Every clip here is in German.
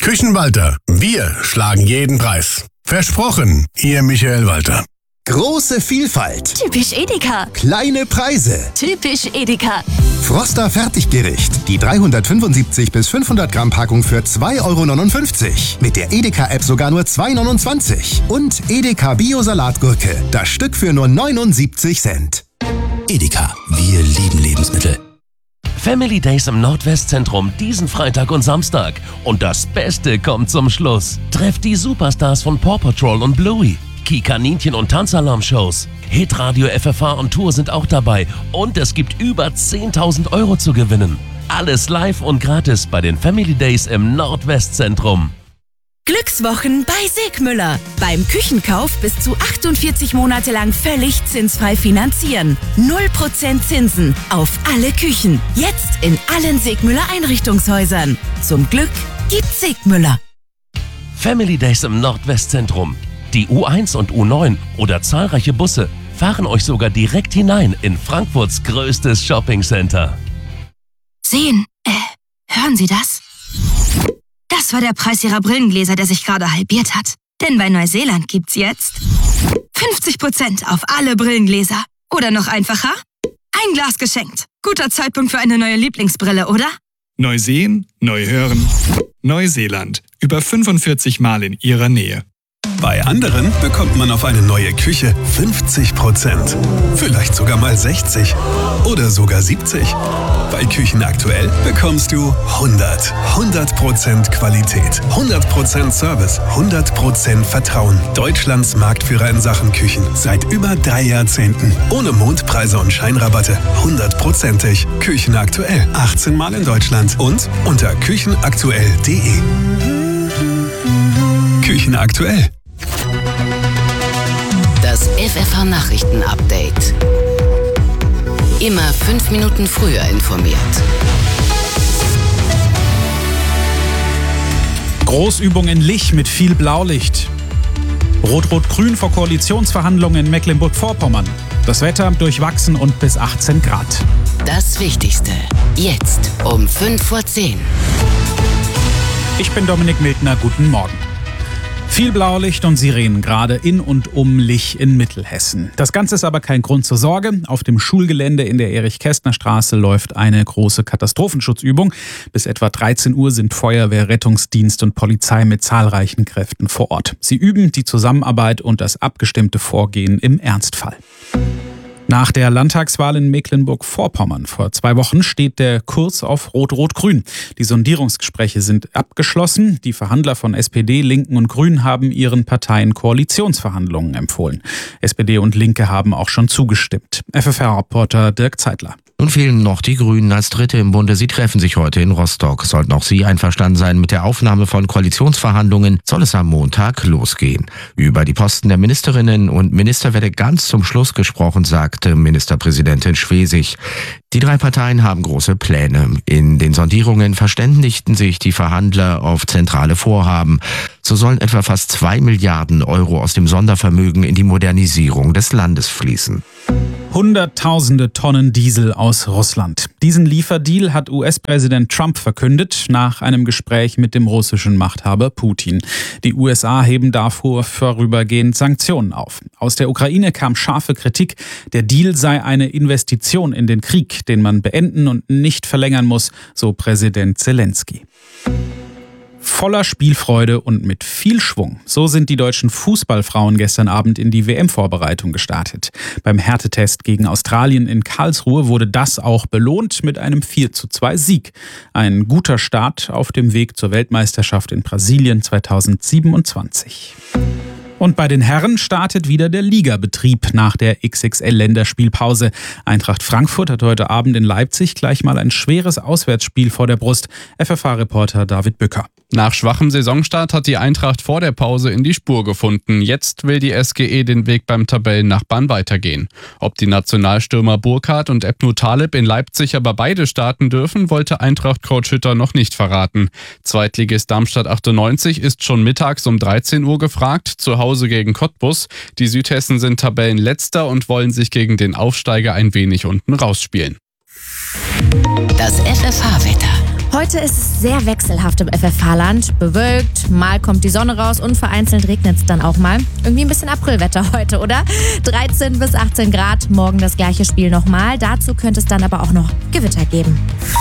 Küchenwalter, wir schlagen jeden Preis. Versprochen, Ihr Michael Walter. Große Vielfalt. Typisch Edeka. Kleine Preise. Typisch Edeka. Froster Fertiggericht. Die 375 bis 500 Gramm Packung für 2,59 €. Mit der Edeka-App sogar nur 2,29 €. Und Edeka Bio-Salatgurke. Das Stück für nur 79 Cent. Edeka, wir lieben Lebensmittel. Family Days im Nordwestzentrum diesen Freitag und Samstag. Und das Beste kommt zum Schluss. Trefft die Superstars von Paw Patrol und Bluey. Kaninchen- und Tanzalarm-Shows. Hitradio FFH und Tour sind auch dabei. Und es gibt über 10.000 € zu gewinnen. Alles live und gratis bei den Family Days im Nordwestzentrum. Glückswochen bei Segmüller. Beim Küchenkauf bis zu 48 Monate lang völlig zinsfrei finanzieren. 0% Zinsen auf alle Küchen. Jetzt in allen Segmüller Einrichtungshäusern. Zum Glück gibt's Segmüller. Family Days im Nordwestzentrum. Die U1 und U9 oder zahlreiche Busse fahren euch sogar direkt hinein in Frankfurts größtes Shoppingcenter. Hören Sie das? Das war der Preis Ihrer Brillengläser, der sich gerade halbiert hat. Denn bei Neuseeland gibt's jetzt 50% auf alle Brillengläser. Oder noch einfacher, ein Glas geschenkt. Guter Zeitpunkt für eine neue Lieblingsbrille, oder? Neu sehen, neu hören. Neuseeland. Über 45 Mal in Ihrer Nähe. Bei anderen bekommt man auf eine neue Küche 50%. Vielleicht sogar mal 60 oder sogar 70. Bei Küchen aktuell bekommst du 100% Qualität, 100% Service, 100% Vertrauen. Deutschlands Marktführer in Sachen Küchen seit über 3 Jahrzehnten. Ohne Mondpreise und Scheinrabatte. 100%ig. Küchen aktuell. 18 Mal in Deutschland und unter küchenaktuell.de. Küchen aktuell. Das FFH-Nachrichten-Update. Immer 5 Minuten früher informiert. Großübung in Lich mit viel Blaulicht. Rot-Rot-Grün vor Koalitionsverhandlungen in Mecklenburg-Vorpommern. Das Wetter durchwachsen und bis 18 Grad. Das Wichtigste. Jetzt um 5:10 Uhr. Ich bin Dominik Mildner. Guten Morgen. Viel Blaulicht und Sirenen gerade in und um Lich in Mittelhessen. Das Ganze ist aber kein Grund zur Sorge. Auf dem Schulgelände in der Erich-Kästner-Straße läuft eine große Katastrophenschutzübung. Bis etwa 13 Uhr sind Feuerwehr, Rettungsdienst und Polizei mit zahlreichen Kräften vor Ort. Sie üben die Zusammenarbeit und das abgestimmte Vorgehen im Ernstfall. Nach der Landtagswahl in Mecklenburg-Vorpommern vor 2 Wochen steht der Kurs auf Rot-Rot-Grün. Die Sondierungsgespräche sind abgeschlossen. Die Verhandler von SPD, Linken und Grünen haben ihren Parteien Koalitionsverhandlungen empfohlen. SPD und Linke haben auch schon zugestimmt. FFH-Reporter Dirk Zeitler. Nun fehlen noch die Grünen als Dritte im Bunde. Sie treffen sich heute in Rostock. Sollten auch sie einverstanden sein mit der Aufnahme von Koalitionsverhandlungen, soll es am Montag losgehen. Über die Posten der Ministerinnen und Minister werde ganz zum Schluss gesprochen, sagte Ministerpräsidentin Schwesig. Die 3 Parteien haben große Pläne. In den Sondierungen verständigten sich die Verhandler auf zentrale Vorhaben. So sollen etwa fast 2 Milliarden € aus dem Sondervermögen in die Modernisierung des Landes fließen. Hunderttausende Tonnen Diesel aus Russland. Diesen Lieferdeal hat US-Präsident Trump verkündet nach einem Gespräch mit dem russischen Machthaber Putin. Die USA heben davor vorübergehend Sanktionen auf. Aus der Ukraine kam scharfe Kritik. Der Deal sei eine Investition in den Krieg, den man beenden und nicht verlängern muss, so Präsident Zelensky. Voller Spielfreude und mit viel Schwung. So sind die deutschen Fußballfrauen gestern Abend in die WM-Vorbereitung gestartet. Beim Härtetest gegen Australien in Karlsruhe wurde das auch belohnt mit einem 4:2 Sieg. Ein guter Start auf dem Weg zur Weltmeisterschaft in Brasilien 2027. Und bei den Herren startet wieder der Ligabetrieb nach der XXL-Länderspielpause. Eintracht Frankfurt hat heute Abend in Leipzig gleich mal ein schweres Auswärtsspiel vor der Brust. FFH-Reporter David Bücker. Nach schwachem Saisonstart hat die Eintracht vor der Pause in die Spur gefunden. Jetzt will die SGE den Weg beim Tabellennachbarn weitergehen. Ob die Nationalstürmer Burkhardt und Ebnu Taleb in Leipzig aber beide starten dürfen, wollte Eintracht-Coach Hütter noch nicht verraten. Zweitligist Darmstadt 98 ist schon mittags um 13 Uhr gefragt, zu Hause gegen Cottbus. Die Südhessen sind Tabellenletzter und wollen sich gegen den Aufsteiger ein wenig unten rausspielen. Das FFH-Wetter. Heute ist es sehr wechselhaft im FFH-Land. Bewölkt, mal kommt die Sonne raus und vereinzelt regnet es dann auch mal. Irgendwie ein bisschen Aprilwetter heute, oder? 13 bis 18 Grad, morgen das gleiche Spiel nochmal. Dazu könnte es dann aber auch noch Gewitter geben.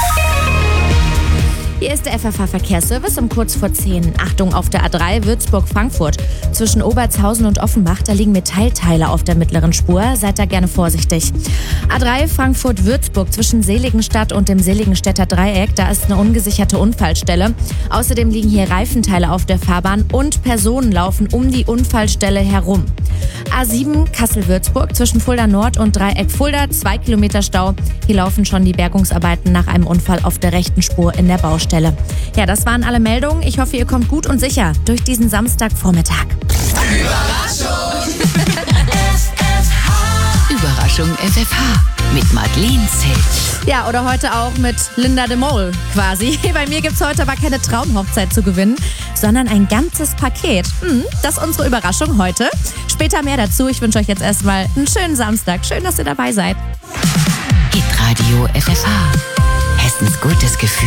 Hier ist der FFH-Verkehrsservice um kurz vor 10. Achtung auf der A3 Würzburg-Frankfurt. Zwischen Obertshausen und Offenbach, da liegen Metallteile auf der mittleren Spur. Seid da gerne vorsichtig. A3 Frankfurt-Würzburg zwischen Seligenstadt und dem Seligenstädter Dreieck. Da ist eine ungesicherte Unfallstelle. Außerdem liegen hier Reifenteile auf der Fahrbahn und Personen laufen um die Unfallstelle herum. A7 Kassel-Würzburg zwischen Fulda Nord und Dreieck Fulda. 2 Kilometer Stau. Hier laufen schon die Bergungsarbeiten nach einem Unfall auf der rechten Spur in der Baustelle. Ja, das waren alle Meldungen. Ich hoffe, ihr kommt gut und sicher durch diesen Samstagvormittag. Überraschung FFH mit Madeleine Zelt. Ja, oder heute auch mit Linda de Mol quasi. Bei mir gibt's heute aber keine Traumhochzeit zu gewinnen, sondern ein ganzes Paket. Das ist unsere Überraschung heute. Später mehr dazu. Ich wünsche euch jetzt erstmal einen schönen Samstag. Schön, dass ihr dabei seid. Hitradio FFH. Hessens gutes Gefühl.